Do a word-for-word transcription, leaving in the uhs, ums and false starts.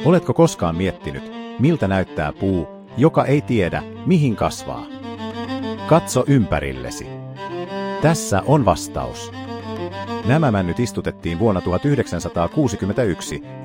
Oletko koskaan miettinyt, miltä näyttää puu, joka ei tiedä, mihin kasvaa? Katso ympärillesi. Tässä on vastaus. Nämä männyt istutettiin vuonna tuhatyhdeksänsataakuusikymmentäyksi